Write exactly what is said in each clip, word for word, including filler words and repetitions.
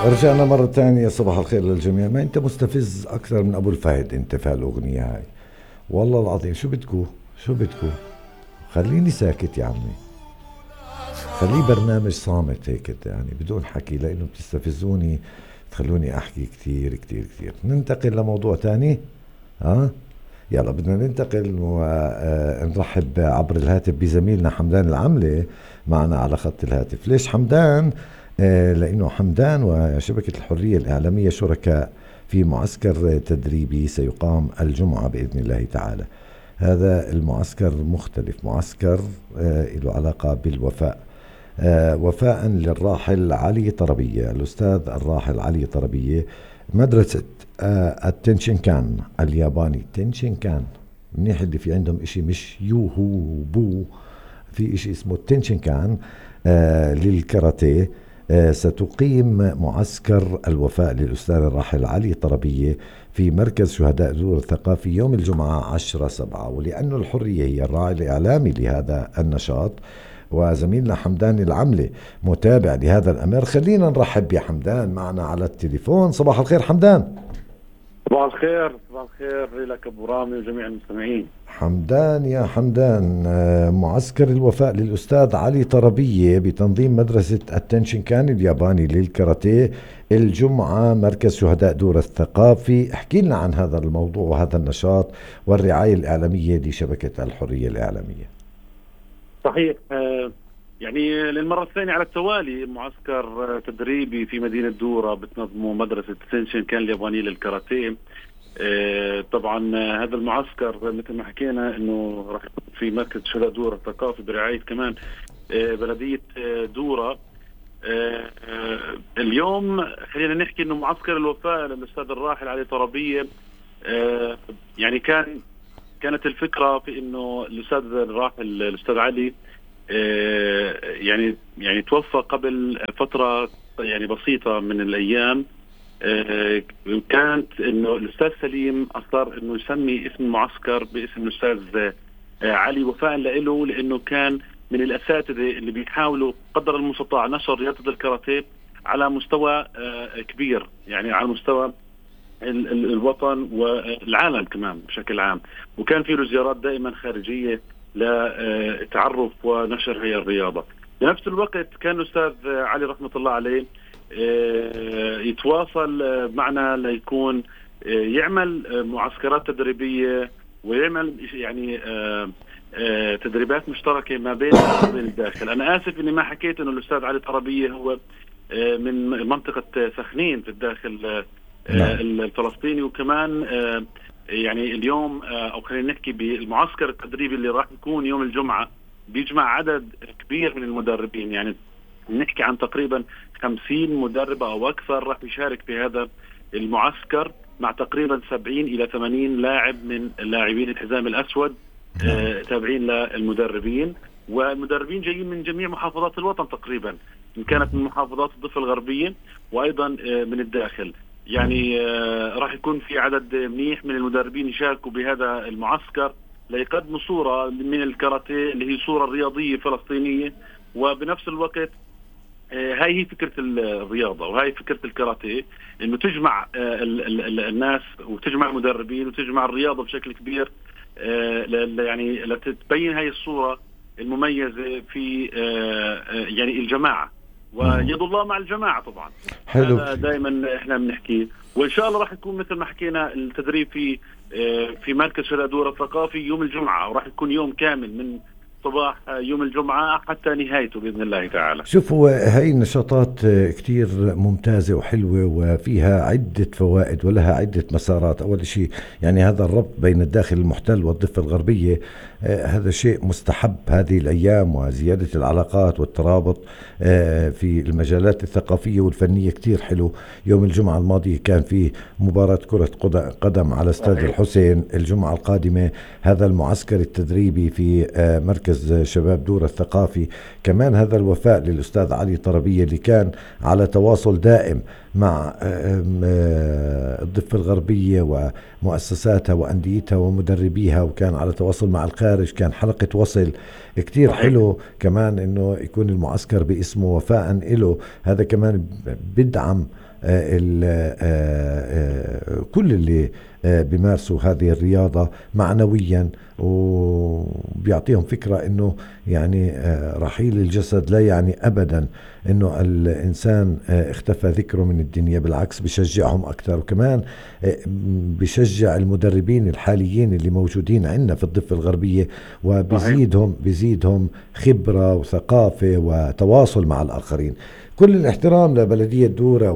رجعنا مرة تانية. صباح الخير للجميع. ما انت مستفز اكثر من ابو الفهد انت في هالاغنية هاي. والله العظيم شو بدكو شو بدكو. خليني ساكت يا عمي. خليه برنامج صامت هيك يعني بدون حكي لانه بتستفزوني. تخلوني احكي كثير كثير كثير. ننتقل لموضوع تاني. ها يلا بدنا ننتقل ونرحب عبر الهاتف بزميلنا حمدان العملة معنا على خط الهاتف. ليش حمدان؟ آه لأنه حمدان وشبكة الحرية الإعلامية شركاء في معسكر تدريبي سيقام الجمعة بإذن الله تعالى. هذا المعسكر مختلف، معسكر آه له علاقة بالوفاء. آه وفاء للراحل علي طربية، الأستاذ الراحل علي طربية. مدرسة آه التنشن كان الياباني. تنشن كان منيح اللي في عندهم اشي مش يو هو بو، في اشي اسمه التنشن كان آه للكاراتيه. آه ستقيم معسكر الوفاء للأستاذ الراحل علي طربية في مركز شهداء دور الثقافي يوم الجمعة عشرة سبعة. ولأنه الحرية هي الراعي الإعلامي لهذا النشاط وزميلنا حمدان العملة متابع لهذا الأمر، خلينا نرحب يا حمدان معنا على التليفون. صباح الخير حمدان. صباح الخير. صباح الخير لك ابو رامي وجميع المستمعين. حمدان يا حمدان، معسكر الوفاء للأستاذ علي طربية بتنظيم مدرسة التنشن كان الياباني للكاراتيه الجمعة مركز شهداء دور الثقافي. احكي لنا عن هذا الموضوع وهذا النشاط والرعاية الإعلامية لشبكة الحرية الإعلامية. صحيح، يعني للمرة الثانية على التوالي معسكر تدريبي في مدينة دورة بتنظمه مدرسة تنشن كان الياباني للكاراتيه. طبعا هذا المعسكر مثل ما حكينا انه راح يكون في مركز شهداء دورة الثقافي برعاية كمان بلدية دورة. اليوم خلينا نحكي انه معسكر الوفاء للأستاذ الراحل علي طربية، يعني كان كانت الفكرة في انه الأستاذ الراحل الأستاذ علي يعني يعني توفى قبل فترة يعني بسيطة من الأيام. كانت إنه الأستاذ سليم أصر إنه يسمي اسم المعسكر باسم الأستاذ علي وفاء له، لأنه كان من الأساتذة اللي بيحاولوا قدر المستطاع نشر رياضة الكاراتيه على مستوى كبير، يعني على مستوى الوطن والعالم كمان بشكل عام. وكان في له زيارات دائما خارجية لتعرف ونشر هي الرياضة. بنفس الوقت كان الأستاذ علي رحمة الله عليه يتواصل معنا ليكون يعمل معسكرات تدريبية ويعمل يعني تدريبات مشتركة ما بين وبين الداخل. أنا آسف إني ما حكيت إنه الأستاذ علي طربية هو من منطقة سخنين في الداخل الفلسطيني، وكمان يعني اليوم او خلينا نحكي بالمعسكر التدريبي اللي راح يكون يوم الجمعة بيجمع عدد كبير من المدربين، يعني نحكي عن تقريبا خمسين مدرب او اكثر راح يشارك في هذا المعسكر مع تقريبا سبعين الى ثمانين لاعب من لاعبين الحزام الاسود آه تابعين للمدربين. والمدربين جايين من جميع محافظات الوطن تقريبا، ان كانت من محافظات الضفة الغربية وايضا آه من الداخل. يعني آه راح يكون في عدد منيح من المدربين يشاركوا بهذا المعسكر ليقدموا صورة من الكاراتيه اللي هي صورة رياضية فلسطينية. وبنفس الوقت آه هاي هي فكرة الرياضة وهاي فكرة الكاراتيه، انه تجمع آه ال ال ال الناس وتجمع المدربين وتجمع الرياضة بشكل كبير، آه يعني لتبين هاي الصورة المميزة في آه يعني الجماعة، ويد الله مع الجماعة طبعا. حلو. هذا دائما احنا بنحكي، وان شاء الله راح يكون مثل ما حكينا التدريب في في مركز شهداء دور الثقافي يوم الجمعة، وراح يكون يوم كامل من صباح يوم الجمعة حتى نهايته بإذن الله تعالى. شوفوا هاي النشاطات كتير ممتازة وحلوة وفيها عدة فوائد ولها عدة مسارات. أول شيء يعني هذا الربط بين الداخل المحتل والضفة الغربية، آه هذا شيء مستحب هذه الأيام، وزيادة العلاقات والترابط آه في المجالات الثقافية والفنية كتير حلو. يوم الجمعة الماضية كان في مباراة كرة قدم على استاد الحسين. الجمعة القادمة هذا المعسكر التدريبي في آه مركز شباب دور الثقافي. كمان هذا الوفاء للأستاذ علي طربية اللي كان على تواصل دائم مع الضفة الغربية ومؤسساتها وأنديتها ومدربيها، وكان على تواصل مع الخارج. كان حلقة وصل كتير صحيح. حلو كمان انه يكون المعسكر باسمه وفاء له. هذا كمان بدعم آه، ال- آه، آه، كل اللي آه، بيمارسوا هذه الرياضة معنويا، وبيعطيهم فكرة انه يعني آه، رحيل الجسد لا يعني ابدا انه الانسان آه، اختفى ذكره من الدنيا. بالعكس بشجعهم اكثر، وكمان آه، بشجع المدربين الحاليين اللي موجودين عندنا في الضفة الغربية، صحيح. وبزيدهم بزيدهم خبرة وثقافة وتواصل مع الآخرين. كل الاحترام لبلدية دورة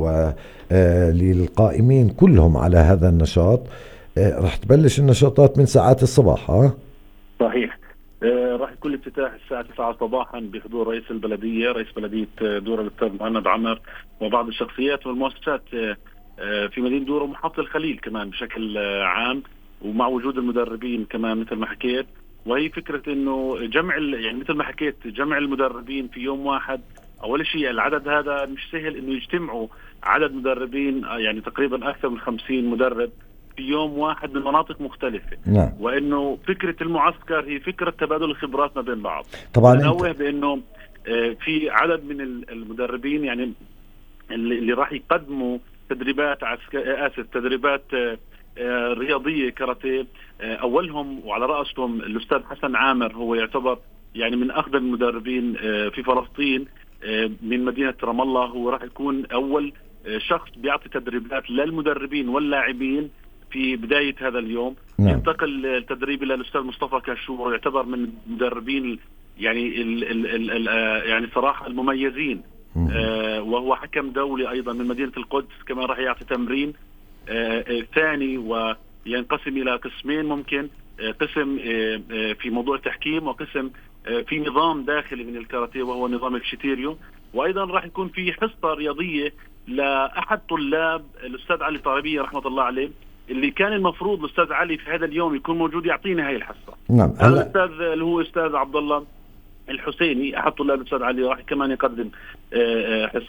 وللقائمين كلهم على هذا النشاط. آه، رح تبلش النشاطات من ساعات الصباح. ها صحيح. آه، راح يكون الافتتاح الساعة تسعة صباحا بحضور رئيس البلدية، رئيس بلدية آه، دورة الأستاذ مهند عمر، وبعض الشخصيات والمؤسسات آه، آه، في مدينة دورة ومحافظة الخليل كمان بشكل آه، عام، ومع وجود المدربين كمان مثل ما حكيت. وهي فكرة انه جمع ال- يعني مثل ما حكيت جمع المدربين في يوم واحد. اول شيء العدد هذا مش سهل انه يجتمعوا عدد مدربين، آه، يعني تقريبا اكثر من خمسين مدرب في يوم واحد من مناطق مختلفة. نعم. وانه فكره المعسكر هي فكره تبادل الخبرات ما بين بعض. طبعا ننوه انت بانه آه، في عدد من المدربين يعني اللي, اللي راح يقدموا تدريبات عسك... آه، اسف تدريبات آه، آه، رياضيه كاراتيه. آه، اولهم وعلى راسهم الاستاذ حسن عامر، هو يعتبر يعني من اقدم المدربين آه، في فلسطين، آه، من مدينه رام الله. هو راح يكون اول آه، شخص بيعطي تدريبات للمدربين واللاعبين في بداية هذا اليوم. نعم. ينتقل التدريب إلى الأستاذ مصطفى كاشور، يعتبر من المدربين يعني ال ال ال ال يعني صراحة المميزين. آه وهو حكم دولي أيضا من مدينة القدس، كمان راح يعطي تمرين آه آه ثاني، وينقسم إلى قسمين ممكن. آه قسم آه آه في موضوع التحكيم، وقسم آه في نظام داخلي من الكاراتيه وهو نظام الشتيريو. وأيضا راح يكون في حصة رياضية لأحد طلاب الأستاذ علي طالبية رحمة الله عليه، اللي كان المفروض الأستاذ علي في هذا اليوم يكون موجود يعطينا هاي الحصة. نعم. هذا هلا الأستاذ اللي هو أستاذ عبد الله الحسيني أحد طلاب الأستاذ علي راح كمان يقدم آه، آه، حصة.